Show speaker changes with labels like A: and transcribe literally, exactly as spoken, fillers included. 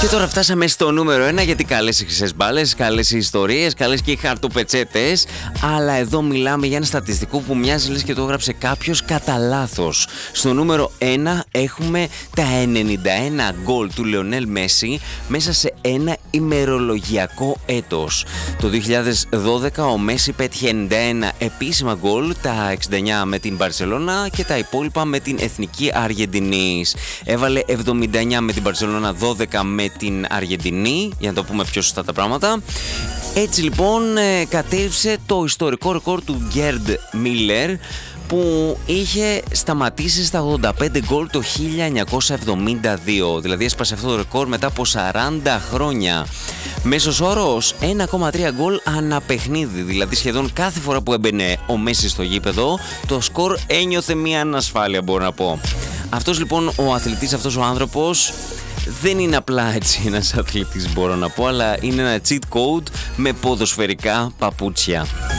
A: Και τώρα φτάσαμε στο νούμερο ένα, γιατί καλές οι χρυσές μπάλες, καλές οι ιστορίες, καλές και οι χαρτοπετσέτες. Αλλά εδώ μιλάμε για ένα στατιστικό που μοιάζει λες και το έγραψε κάποιος κατά λάθος. Στο νούμερο ένα έχουμε τα ενενήντα ένα γκολ του Λεωνέλ Μέση μέσα σε ένα ημερολογιακό έτος. Το δύο χιλιάδες δώδεκα ο Μέση πέτυχε ενενήντα ένα επίσημα γκολ, τα εξήντα εννιά με την Μπαρσελόνα και τα υπόλοιπα με την Εθνική Αργεντινής. Έβαλε εβδομήντα εννιά με την Μπαρσελόνα, δώδεκα με την Αργεντινή, για να το πούμε πιο σωστά τα πράγματα. Έτσι λοιπόν ε, κατέβησε το ιστορικό ρεκόρ του Γκέρντ Μίλλερ, που είχε σταματήσει στα ογδόντα πέντε γκολ το χίλια εννιακόσια εβδομήντα δύο. Δηλαδή έσπασε αυτό το ρεκόρ μετά από σαράντα χρόνια. Μέσος όρος ένα κόμμα τρία γκολ ανά παιχνίδι. Δηλαδή σχεδόν κάθε φορά που έμπαινε ο Μέση στο γήπεδο, το σκορ ένιωθε μια ανασφάλεια, μπορώ να πω. Αυτός λοιπόν ο αθλητής, αυτός ο άνθρωπος, δεν είναι απλά έτσι ένας αθλητής, μπορώ να πω, αλλά είναι ένα cheat code με ποδοσφαιρικά παπούτσια.